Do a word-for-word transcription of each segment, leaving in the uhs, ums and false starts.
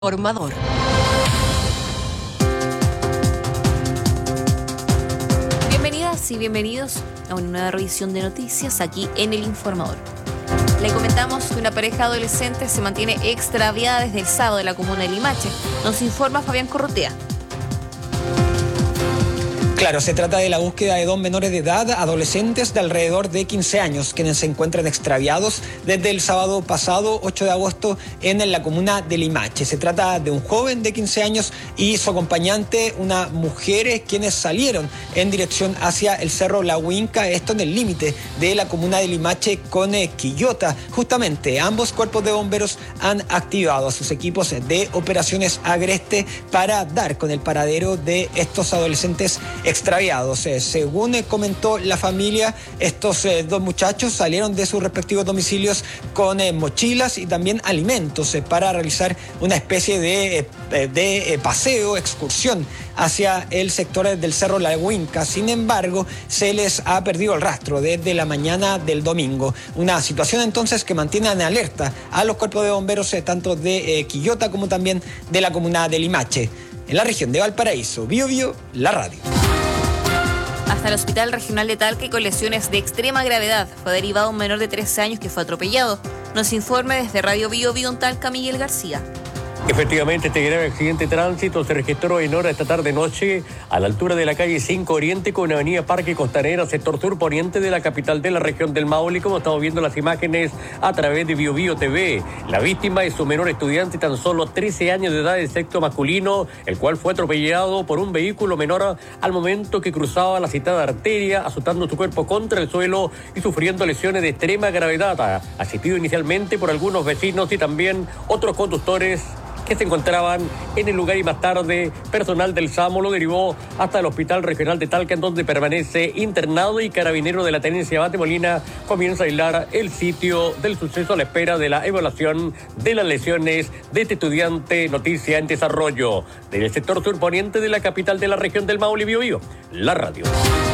Informador. Bienvenidas y bienvenidos a una nueva revisión de noticias aquí en El Informador. Le comentamos que una pareja de adolescentes se mantiene extraviada desde el sábado en la comuna de Limache. Nos informa Fabián Corrotea. Claro, se trata de la búsqueda de dos menores de edad, adolescentes de alrededor de quince años, quienes se encuentran extraviados desde el sábado pasado, ocho de agosto, en la comuna de Limache. Se trata de un joven de quince años y su acompañante, una mujer, quienes salieron en dirección hacia el Cerro La Huinca, esto en el límite de la comuna de Limache con Quillota. Justamente, ambos cuerpos de bomberos han activado a sus equipos de operaciones Agreste para dar con el paradero de estos adolescentes extraviados. Eh, según eh, comentó la familia, estos eh, dos muchachos salieron de sus respectivos domicilios con eh, mochilas y también alimentos eh, para realizar una especie de, eh, de eh, paseo, excursión hacia el sector del Cerro La Huinca. Sin embargo, se les ha perdido el rastro desde la mañana del domingo. Una situación entonces que mantiene en alerta a los cuerpos de bomberos eh, tanto de eh, Quillota como también de la comuna de Limache. En la región de Valparaíso, Bio Bio, la radio. Hasta el Hospital Regional de Talca y con lesiones de extrema gravedad fue derivado un menor de trece años que fue atropellado. Nos informa desde Radio Bio Bio en Talca, Miguel García. Efectivamente, este grave accidente de tránsito se registró en hora esta tarde-noche a la altura de la calle cinco Oriente con Avenida Parque Costanera, sector sur poniente de la capital de la región del Maule, como estamos viendo las imágenes a través de Bio Bio T V. La víctima es un menor estudiante, tan solo trece años de edad, de sexo masculino, el cual fue atropellado por un vehículo menor al momento que cruzaba la citada arteria, azotando su cuerpo contra el suelo y sufriendo lesiones de extrema gravedad, asistido inicialmente por algunos vecinos y también otros conductores que se encontraban en el lugar, y más tarde personal del SAMU lo derivó hasta el Hospital Regional de Talca, en donde permanece internado, y Carabinero de la Tenencia Abate Molina comienza a aislar el sitio del suceso a la espera de la evaluación de las lesiones de este estudiante. Noticia en desarrollo del sector surponiente de la capital de la región del Maule, Bio Bio, la radio.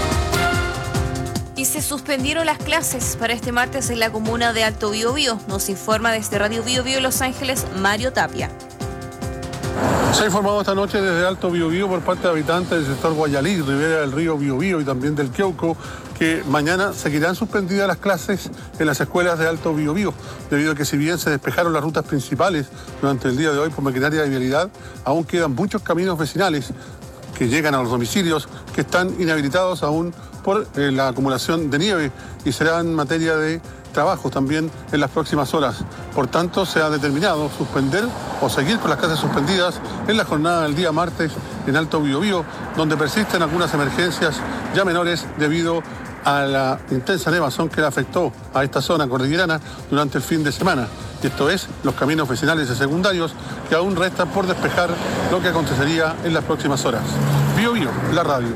Y se suspendieron las clases para este martes en la comuna de Alto Biobío. Nos informa desde Radio Bio Bio Los Ángeles, Mario Tapia. Se ha informado esta noche desde Alto Biobío por parte de habitantes del sector Guayalí, ribera del río Biobío y también del Queuco, que mañana seguirán suspendidas las clases en las escuelas de Alto Biobío, debido a que si bien se despejaron las rutas principales durante el día de hoy por maquinaria de vialidad, aún quedan muchos caminos vecinales que llegan a los domicilios que están inhabilitados aún por eh, la acumulación de nieve, y serán materia de trabajo también en las próximas horas. Por tanto, se ha determinado suspender o seguir con las clases suspendidas en la jornada del día martes en Alto Biobío, donde persisten algunas emergencias ya menores debido a la intensa nevazón que le afectó a esta zona cordillerana durante el fin de semana. Y esto es los caminos vecinales y secundarios que aún restan por despejar, lo que acontecería en las próximas horas. Bio Bio, la radio.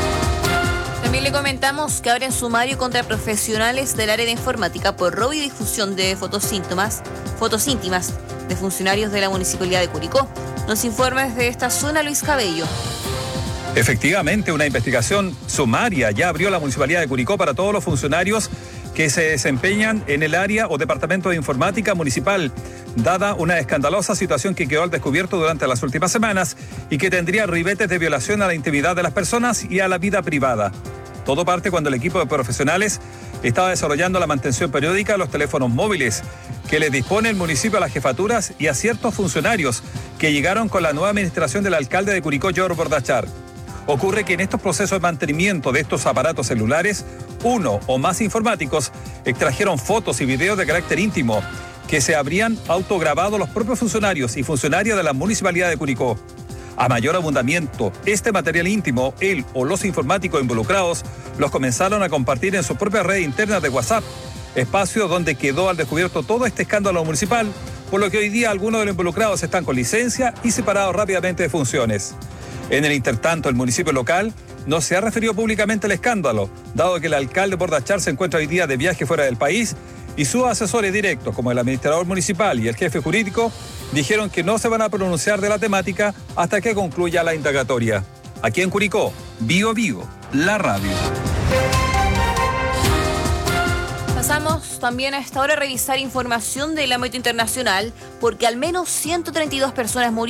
También le comentamos que abren sumario contra profesionales del área de informática por robo y difusión de fotos íntimas, fotos íntimas de funcionarios de la Municipalidad de Curicó. Nos informa desde esta zona Luis Cabello. Efectivamente, una investigación sumaria ya abrió la Municipalidad de Curicó para todos los funcionarios que se desempeñan en el área o departamento de informática municipal, dada una escandalosa situación que quedó al descubierto durante las últimas semanas y que tendría ribetes de violación a la intimidad de las personas y a la vida privada. Todo parte cuando el equipo de profesionales estaba desarrollando la mantención periódica de los teléfonos móviles que les dispone el municipio a las jefaturas y a ciertos funcionarios que llegaron con la nueva administración del alcalde de Curicó, George Bordachar. Ocurre que en estos procesos de mantenimiento de estos aparatos celulares, uno o más informáticos extrajeron fotos y videos de carácter íntimo que se habrían autograbado los propios funcionarios y funcionarias de la Municipalidad de Curicó. A mayor abundamiento, este material íntimo, él o los informáticos involucrados los comenzaron a compartir en sus propias redes internas de WhatsApp, espacio donde quedó al descubierto todo este escándalo municipal, por lo que hoy día algunos de los involucrados están con licencia y separados rápidamente de funciones. En el intertanto, el municipio local no se ha referido públicamente al escándalo, dado que el alcalde Bordachar se encuentra hoy día de viaje fuera del país y sus asesores directos, como el administrador municipal y el jefe jurídico, dijeron que no se van a pronunciar de la temática hasta que concluya la indagatoria. Aquí en Curicó, Bio Bio, la radio. Pasamos también a esta hora a revisar información del ámbito internacional, porque al menos ciento treinta y dos personas murieron